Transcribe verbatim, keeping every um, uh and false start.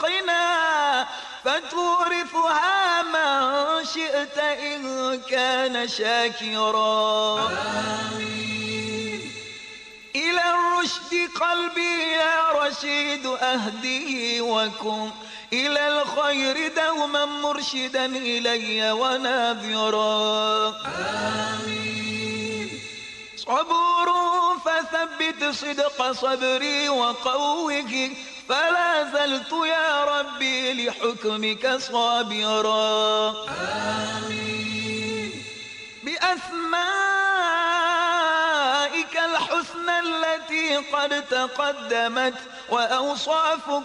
أخلاقنا فتورثها من شئت إن كان شاكرا. آمين. إلى الرشد قلبي يا رشيد أهديه وكن إلى الخير دوما مرشدا إلي وناذرا. آمين. صبور فثبت صدق صبري وقوه فلا زلت يا ربي لحكمك صابرا. آمين. بأسمائك الحسنى التي قد تقدمت وأوصافك